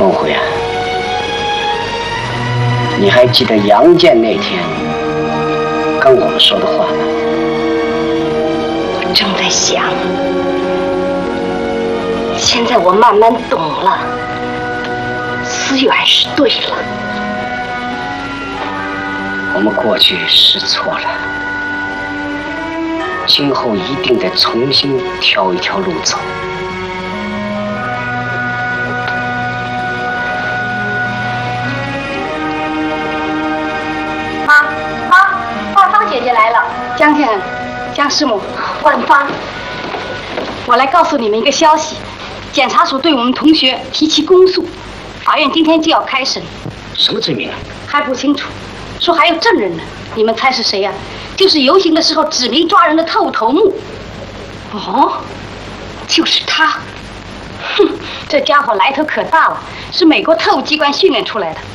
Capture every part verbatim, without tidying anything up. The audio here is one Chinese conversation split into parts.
孟辉啊，你还记得杨戬那天跟我们说的话吗？ 正在想，现在我慢慢懂了，思远是对了。 我们过去是错了，今后一定得重新挑一条路走。 妈，妈，万芳姐姐来了。江先生，江师母，万芳，我来告诉你们一个消息：检察署对我们同学提起公诉，法院今天就要开审。 什么罪名啊？ 还不清楚，说还有证人呢。你们猜是谁呀、啊？就是游行的时候指名抓人的特务头目。哦，就是他。哼，这家伙来头可大了，是美国特务机关训练出来的。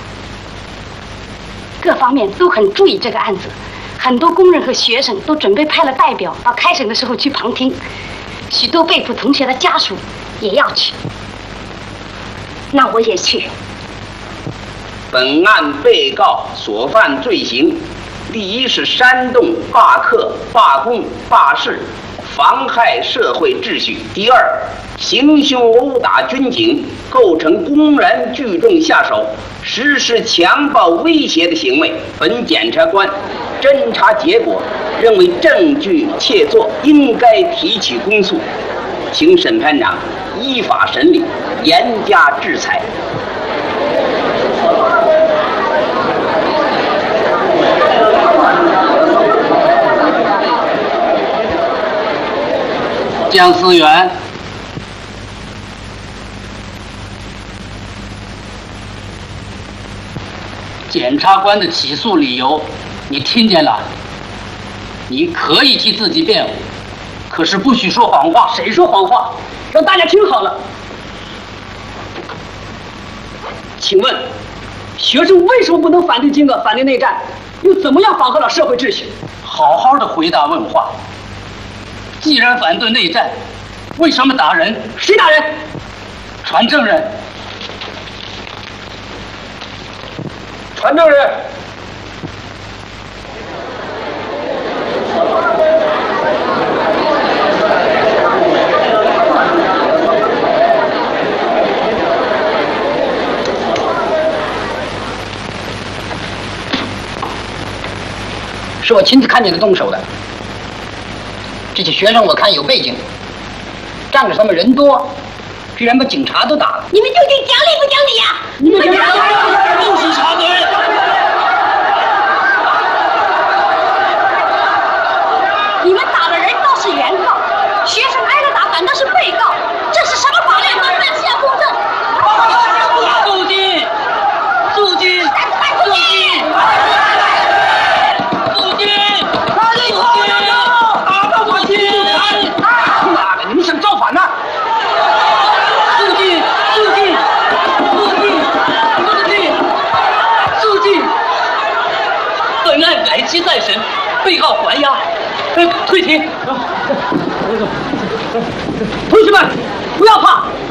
各方面都很注意这个案子，很多工人和学生都准备派了代表到开审的时候去旁听，许多被捕同学的家属也要去。那我也去。 本案被告所犯罪行，第一是煽动、罢课、罢工、罢市，妨害社会秩序；第二，行凶殴打军警，构成公然聚众下手，实施强暴威胁的行为。本检察官侦查结果认为证据确凿，应该提起公诉，请审判长依法审理，严加制裁。 江思源，检察官的起诉理由你听见了？你可以替自己辩护，可是不许说谎话。 谁说谎话？让大家听好了。请问，学生为什么不能反对金戈、反对内战，又怎么样妨害了社会秩序？ 好好的回答问话。既然反对内战，为什么打人？ 谁打人？ 传证人。 传证人。 是我亲自看见他动手的。这些学生我看有背景，仗着他们人多，居然把警察都打了。 你们究竟讲理不讲理呀、啊？ 你们讲理，不许插嘴！ 你们打的人都是原告，学生挨了打反倒是被告，这是什么法律？公正是要公正。 肃静，肃静，肃静。改期再审，被告还押，呃，退庭。 同学们，不要怕，